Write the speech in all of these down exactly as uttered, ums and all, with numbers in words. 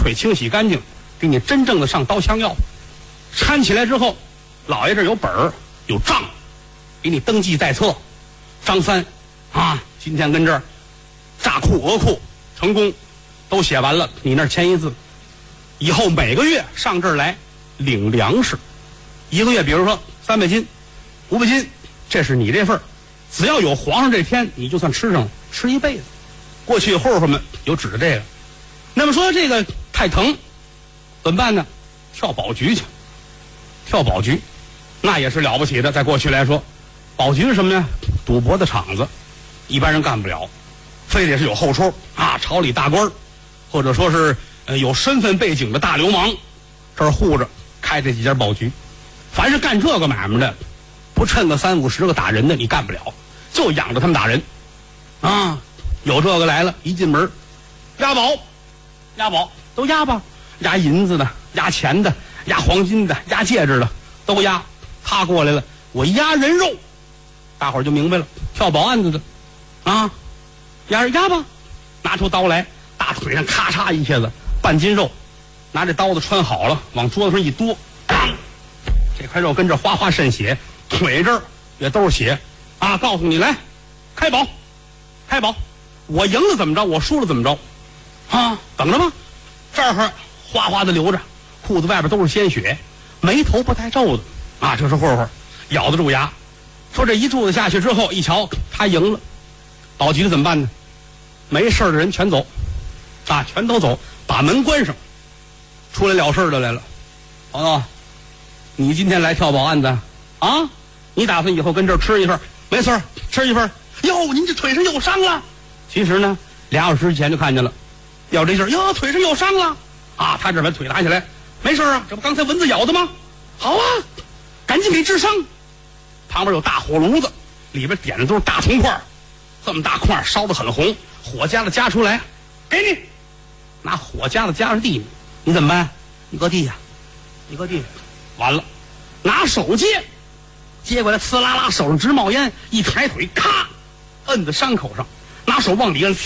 腿清洗干净，给你真正的上刀枪药。搀起来之后，老爷这有本儿有账，给你登记在册。张三啊，今天跟这儿炸库讹库成功，都写完了，你那儿签一字。以后每个月上这儿来领粮食，一个月比如说三百斤、五百斤，这是你这份儿。只要有皇上这天，你就算吃上了，吃一辈子。过去混混们有指着这个。那么说这个太疼怎么办呢？跳保局去，跳保局那也是了不起的。在过去来说，保局是什么呀？赌博的场子，一般人干不了，非得是有后抽啊，朝里大官，或者说是呃有身份背景的大流氓，这儿护着开这几家保局。凡是干这个买卖的，不趁个三五十个打人的，你干不了，就养着他们打人啊。有这个来了，一进门押宝，押宝都押吧，押银子的，押钱的，押黄金的，押戒指的都押。他过来了，我押人肉，大伙儿就明白了，跳保案子的啊，押人押吧，拿出刀来，大腿上咔嚓一下子半斤肉，拿这刀子穿好了，往桌子上一剁，当，这块肉跟这哗哗渗血，腿这儿也都是血啊！告诉你，来开保，开保，我赢了怎么着，我输了怎么着啊？等着吧，这儿哗哗的流着，裤子外边都是鲜血，眉头不带皱的啊！这是混混，咬得住牙。说这一柱子下去之后，一瞧他赢了，保局怎么办呢？没事的人全走啊，全都走，把门关上。出来了事的来了，朋友，你今天来跳保案子啊？你打算以后跟这儿吃一份？没错，吃一份。哟，您这腿上有伤了。其实呢，俩小时前就看见了，要这劲儿，哟，腿上有伤了啊！他这把腿拿起来，没事啊，这不刚才蚊子咬的吗？好啊，赶紧给治伤。旁边有大火炉子，里边点的都是大铜块，这么大块烧得很红，火夹子夹出来，给你，拿火夹子夹上地，你怎么办？你搁地下，你搁地下，完了，拿手接，接过来，呲啦啦，手上直冒烟，一抬腿，咔，摁在伤口上，拿手往里摁，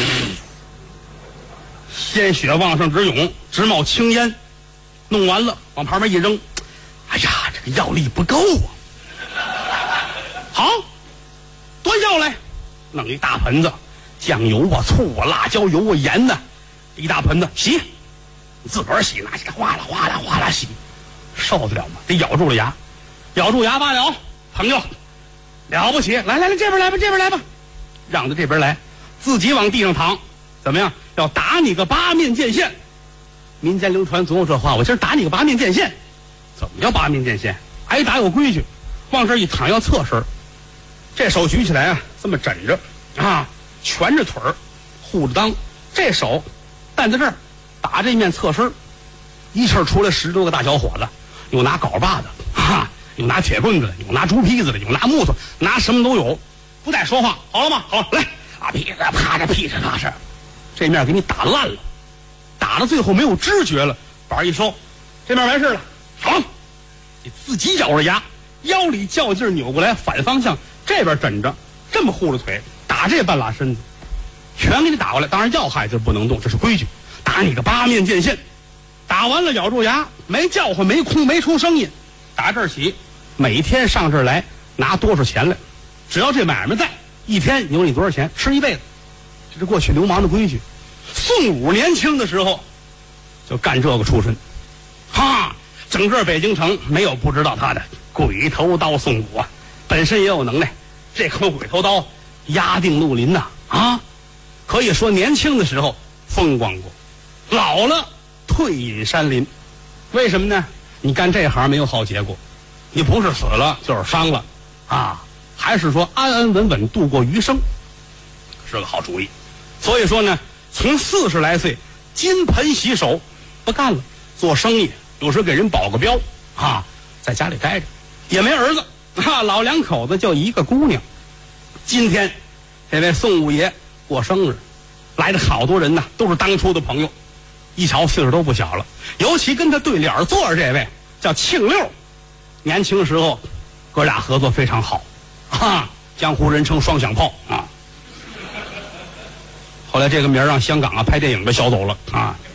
鲜血往上直涌，直冒青烟，弄完了往旁边一扔，哎呀，这个药力不够啊！好，端药来，弄一大盆子，酱油啊、醋啊、辣椒油啊、盐呐、啊，一大盆子洗，你自个儿洗，拿起来哗啦哗啦哗啦洗，受得了吗？得咬住了牙，咬住牙罢了。朋友，了不起，来来来，这边来吧，这边来吧，让他这边来，自己往地上躺，怎么样？要打你个八面剑线。民间流传总有这话，我今儿打你个八面剑线。怎么叫八面剑线？挨打有规矩，往这一躺要侧身。这手举起来啊，这么枕着啊，蜷着腿儿，护着裆，这手担在这儿，打这面侧身，一气儿出来十多个大小伙子，有拿镐把的啊，有拿铁棍子的，有拿竹坯子的，有拿木头，拿什么都有，不带说话，好了吗？好了，来啊，噼里啪嚓，噼里啪嚓，这面给你打烂了，打到最后没有知觉了，板一收，这面完事了，好，你自己咬着牙，腰里较劲扭过来，反方向。这边枕着，这么护着腿，打这半拉身子，全给你打过来。当然要害就不能动，这是规矩。打你个八面剑线，打完了咬住牙，没叫唤，没哭，没出声音。打这儿起，每天上这儿来拿多少钱来，只要这买卖在，一天有你多少钱，吃一辈子。这是过去流氓的规矩。宋武年轻的时候就干这个出身，哈，整个北京城没有不知道他的鬼头刀宋武啊。本身也有能耐，这口鬼头刀压定绿林呐 啊, 啊，可以说年轻的时候风光过，老了退隐山林。为什么呢？你干这行没有好结果，你不是死了就是伤了啊，还是说安安稳稳度过余生，是个好主意。所以说呢，从四十来岁金盆洗手不干了，做生意有时给人保个镖啊，在家里待着，也没儿子。啊，老两口子就一个姑娘。今天这位宋五爷过生日，来的好多人呢，都是当初的朋友，一瞧岁数都不小了。尤其跟他对脸坐着这位叫庆六，年轻时候哥俩合作非常好啊，江湖人称双响炮啊。后来这个名儿让香港啊拍电影的销走了啊。